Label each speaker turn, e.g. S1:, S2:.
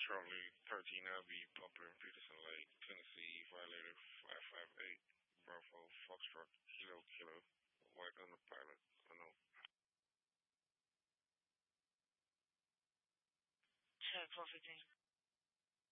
S1: Charlie 13 LB, Butler and Peterson Lake, Tennessee, violator 558, Bravo, Foxtrot, Kilo, Kilo, White on the pilot, I know.
S2: 10, 12, 15.